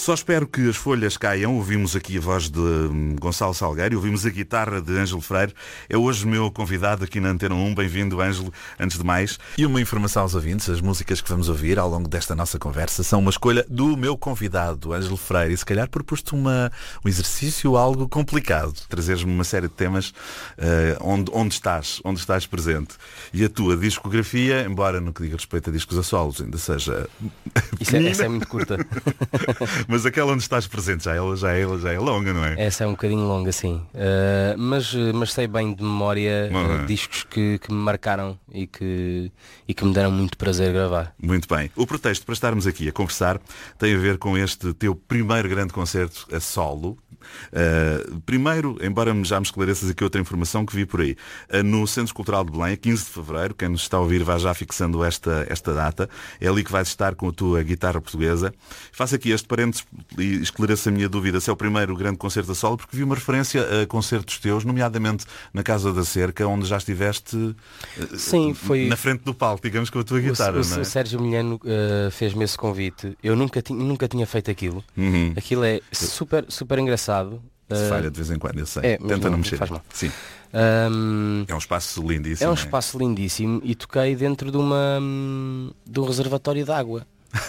Só espero que as folhas caiam. Ouvimos aqui a voz de Gonçalo Salgueiro, ouvimos a guitarra de Ângelo Freire. É hoje meu convidado aqui na Antena 1. Bem-vindo, Ângelo, antes de mais. E uma informação aos ouvintes, as músicas que vamos ouvir ao longo desta nossa conversa são uma escolha do meu convidado, Ângelo Freire. E se calhar propus-te um exercício algo complicado. Trazeres-me uma série de temas onde estás presente. E a tua discografia, embora no que diga respeito a discos a solos, ainda seja... Essa é muito curta. Mas aquela onde estás presente já é longa, não é? Essa é um bocadinho longa, sim. Mas sei bem de memória discos que me marcaram e que me deram muito prazer gravar. Muito bem. O pretexto para estarmos aqui a conversar tem a ver com este teu primeiro grande concerto a solo. Primeiro, embora já me esclareças aqui outra informação que vi por aí, no Centro Cultural de Belém, a 15 de Fevereiro, quem nos está a ouvir vai já fixando esta data, é ali que vais estar com a tua guitarra portuguesa. Faço aqui este parênteses e esclareço a minha dúvida se é o primeiro grande concerto a solo, porque vi uma referência a concertos teus, nomeadamente na Casa da Cerca, onde já estiveste na frente do palco, digamos, com a tua guitarra. O Sérgio Milhano fez-me esse convite. Eu nunca tinha feito aquilo. Aquilo é super, super engraçado. Se falha de vez em quando, eu sei. Tenta não mexer. Faz mal. Sim. É um espaço lindíssimo. É um espaço lindíssimo e toquei dentro de um reservatório de água.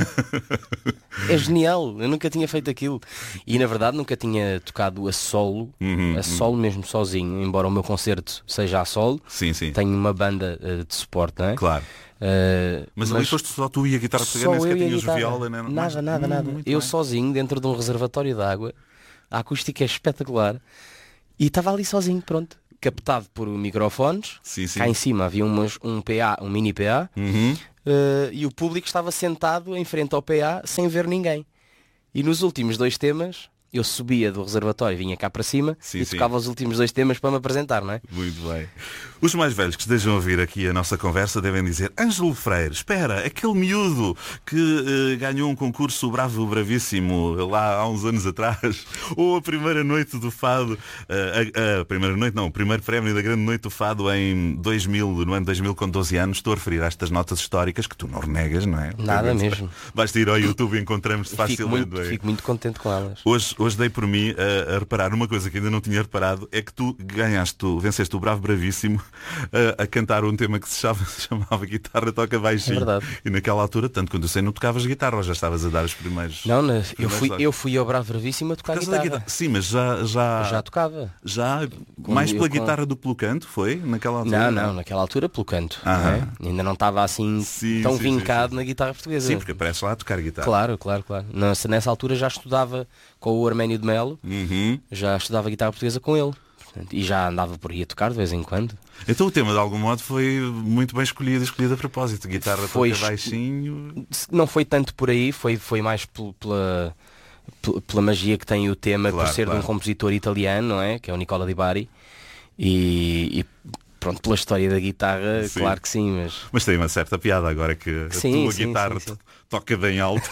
É genial, eu nunca tinha feito aquilo. E na verdade nunca tinha tocado a solo, solo mesmo sozinho, embora o meu concerto seja a solo. Sim. Tenho uma banda de suporte, não é? Claro. Mas ali foste só tu e a guitarra portuguesa, nem sequer tinhas viola, né? Nada. Eu sozinho dentro de um reservatório de água, a acústica é espetacular e estava ali sozinho, pronto, captado por microfones. Sim. Cá em cima havia um mini PA. E o público estava sentado em frente ao PA sem ver ninguém. E nos últimos 2 temas eu subia do reservatório, vinha cá para cima e tocava os últimos 2 temas para me apresentar, não é? Muito bem. Os mais velhos que estejam a ouvir aqui a nossa conversa devem dizer: Ângelo Freire, espera, aquele miúdo que ganhou um concurso Bravo Bravíssimo lá há uns anos atrás, ou a primeira noite do Fado, o primeiro prémio da grande noite do Fado em 2000, no ano 2000, com 12 anos. Estou a referir a estas notas históricas que tu não renegas, não é? Nada mesmo. Basta ir ao YouTube e encontramos-te facilmente. Fico muito contente com elas. Hoje dei por mim a reparar uma coisa que ainda não tinha reparado, é que tu venceste o Bravo Bravíssimo a cantar um tema que se chamava Guitarra Toca Baixinho. É verdade. E naquela altura, tanto quando eu sei, não tocavas guitarra, ou já estavas a dar os primeiros... Não, eu fui ao Bravo Bravíssimo a tocar guitarra. Sim, mas já tocava. Já mais pela guitarra do que pelo canto, foi? Naquela altura? Não, naquela altura pelo canto. Não é? Ainda não estava assim tão vincado na guitarra portuguesa. Sim, porque aparece lá a tocar guitarra. Claro. Nessa altura já estudava com o Arménio de Melo, já estudava guitarra portuguesa com ele. E já andava por aí a tocar de vez em quando. Então o tema de algum modo foi muito bem escolhido a propósito. Guitarra toca baixinho. Não foi tanto por aí, foi mais pela magia que tem o tema, por ser de um compositor italiano, não é? Que é o Nicola Di Bari. E pronto, pela história da guitarra, claro que sim, mas tem uma certa piada agora que a tua guitarra toca bem alto.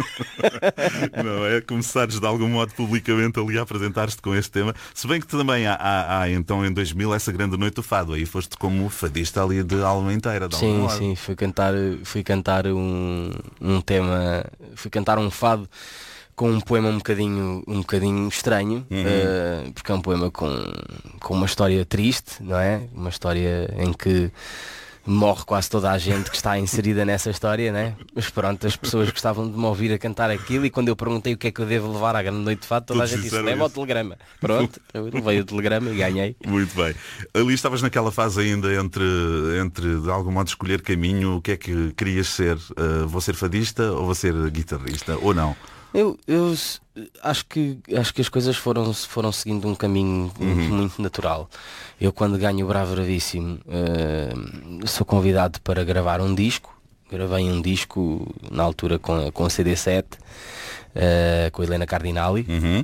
Não é? Começares de algum modo publicamente ali a apresentar-te com este tema. Se bem que também há então em 2000 essa grande noite do Fado. Aí foste como fadista ali de alma inteira. Sim, fui cantar um tema, fui cantar um fado com um poema um bocadinho estranho, porque é um poema com uma história triste, não é? Uma história em que morre quase toda a gente que está inserida nessa história, né? Mas pronto, as pessoas gostavam de me ouvir a cantar aquilo e quando eu perguntei o que é que eu devo levar à grande noite de fado, toda a gente disse: leva ao telegrama. Pronto, eu levei o telegrama e ganhei. Muito bem. Ali estavas naquela fase ainda entre de algum modo escolher caminho. O que é que querias ser? Vou ser fadista ou vou ser guitarrista? Ou não? Eu acho que as coisas foram seguindo um caminho muito natural. Eu quando ganho o Bravo Bravíssimo sou convidado para gravar um disco. Gravei um disco na altura com a CD7, com a Helena Cardinali.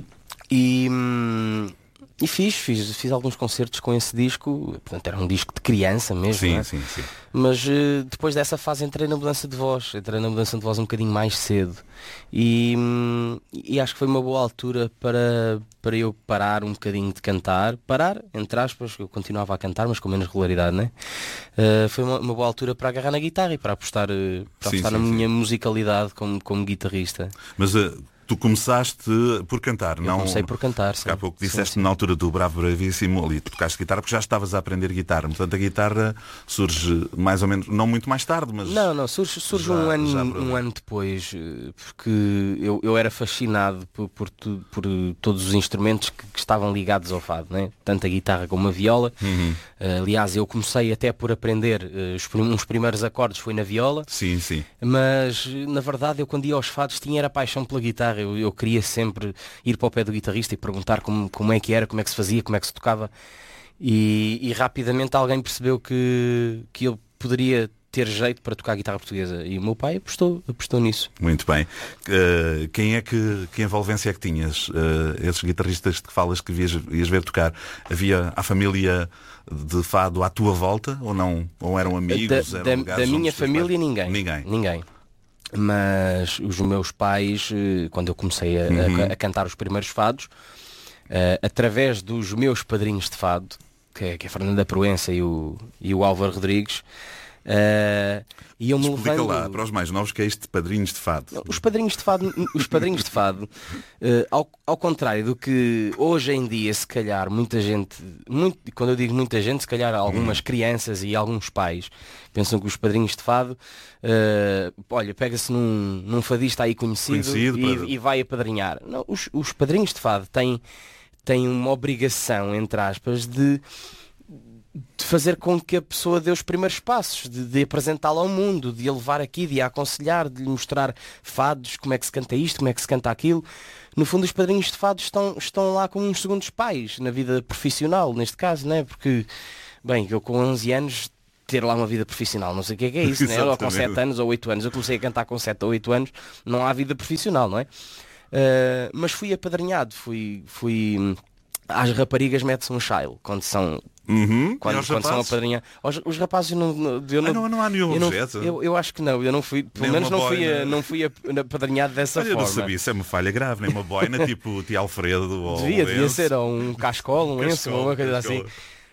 E fiz alguns concertos com esse disco. Portanto, era um disco de criança mesmo. Sim, não é? sim. Mas depois dessa fase entrei na mudança de voz um bocadinho mais cedo. E acho que foi uma boa altura para eu parar um bocadinho de cantar. Parar, entre aspas, eu continuava a cantar, mas com menos regularidade, né? Foi uma boa altura para agarrar na guitarra e para apostar na minha musicalidade como guitarrista. Mas Tu começaste por cantar, Eu não? comecei por cantar, sim. Há pouco Sim, disseste sim. na altura do Bravo Bravíssimo, ali tocaste guitarra porque já estavas a aprender guitarra. Portanto, a guitarra surge mais ou menos, não muito mais tarde, mas... Não, surge Já- um ano, já por ali. um ano depois, porque eu era fascinado por todos os instrumentos que estavam ligados ao fado, né? Tanto a guitarra como a viola. Aliás, eu comecei até por aprender uns primeiros acordes foi na viola, Sim, sim. mas na verdade eu quando ia aos fados tinha era paixão pela guitarra. Eu queria sempre ir para o pé do guitarrista e perguntar como é que era, como é que se fazia, como é que se tocava. E rapidamente alguém percebeu que eu poderia ter jeito para tocar guitarra portuguesa. E o meu pai apostou nisso. Muito bem. Que envolvência é que tinhas? Esses guitarristas que falas que ias ver tocar, havia a família de fado à tua volta ou não? Ou eram amigos? Eram lugares Da onde minha os teus família, pais- ninguém. Mas os meus pais, quando eu comecei a cantar os primeiros fados, através dos meus padrinhos de fado, que é a Fernanda Proença e o Álvaro Rodrigues, iam-me Explica levando... lá, para os mais novos, que é isto de padrinhos de fado. Os padrinhos de fado, ao contrário do que hoje em dia, se calhar, muita gente, quando eu digo muita gente, se calhar algumas crianças e alguns pais pensam que os padrinhos de fado, olha, pega-se num fadista aí conhecido e vai apadrinhar. Não, os padrinhos de fado têm uma obrigação, entre aspas, de fazer com que a pessoa dê os primeiros passos, de apresentá-la ao mundo, de a levar aqui, de a aconselhar, de lhe mostrar fados, como é que se canta isto, como é que se canta aquilo. No fundo, os padrinhos de fados estão lá como uns segundos pais, na vida profissional, neste caso, né? Porque, bem, eu com 11 anos, ter lá uma vida profissional, não sei o que é isso, né? Ou com 7 anos ou 8 anos, eu comecei a cantar com 7 ou 8 anos, não há vida profissional, não é? Mas fui apadrinhado, fui às raparigas mete-se um child quando são quando são apadrinhados. Os rapazes não há nenhum objeto. Eu acho que não, eu não fui, pelo menos não fui apadrinhado dessa Olha, forma. eu não sabia, isso é uma falha grave, nem uma boina tipo o tio Alfredo ou devia ser ou um cascola, um lenço ou uma coisa assim.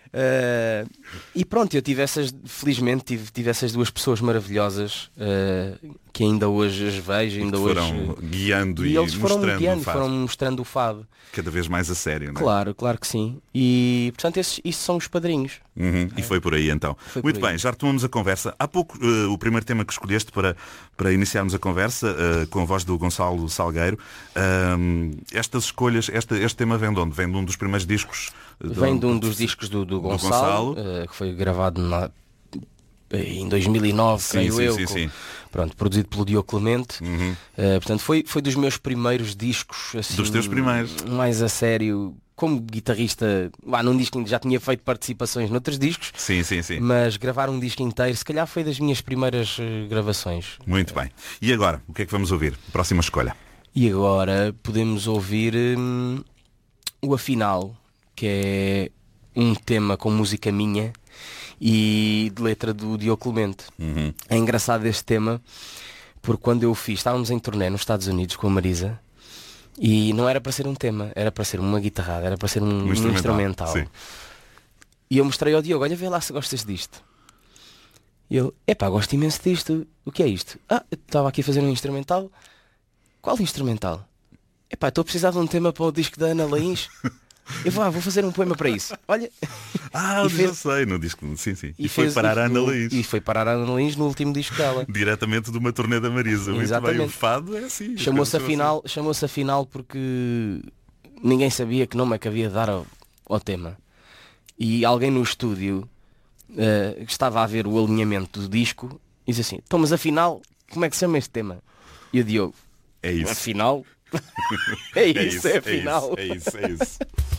E pronto, eu felizmente tive essas duas pessoas maravilhosas que ainda hoje as vejo, ainda hoje foram guiando e eles foram mostrando guiando, o fado. foram mostrando o fado. Cada vez mais a sério, não é? Claro que sim. E portanto isso são os padrinhos. E foi por aí então. Muito bem, já retomamos a conversa. Há pouco o primeiro tema que escolheste para iniciarmos a conversa, com a voz do Gonçalo Salgueiro. Estas escolhas, este tema vem de onde? Vem de um dos primeiros discos? Vem de um dos discos do Gonçalo. Que foi gravado em 2009, creio eu. Sim. Pronto, produzido pelo Diogo Clemente. Portanto, foi dos meus primeiros discos. Assim, dos teus primeiros. Mais a sério, como guitarrista, num disco já tinha feito participações noutros discos. Sim. Mas gravar um disco inteiro, se calhar foi das minhas primeiras gravações. Muito bem. E agora, o que é que vamos ouvir? Próxima escolha. E agora podemos ouvir o Afinal, que é um tema com música minha e de letra do Diogo Clemente. É engraçado este tema porque quando eu estávamos em turnê nos Estados Unidos com a Marisa e não era para ser um tema, era para ser uma guitarrada, era para ser um instrumental. Sim. E eu mostrei ao Diogo, olha, vê lá se gostas disto. E ele, gosto imenso disto. O que é isto? Eu estava aqui a fazer um instrumental. Qual instrumental? Estou a precisar de um tema para o disco da Ana Laís. Eu vou fazer um poema para isso. Olha. Já sei, no disco. Sim. E foi fez parar a Ana Laís. E foi parar a Ana Laís no último disco dela. Diretamente de uma turnê da Marisa. Exatamente. Muito bem, o fado é assim. Chamou-se Afinal porque ninguém sabia que nome é que havia de dar ao tema. E alguém no estúdio que estava a ver o alinhamento do disco e disse assim, então mas afinal, como é que se chama este tema? E o Diogo, é isso. Afinal? É isso. É isso.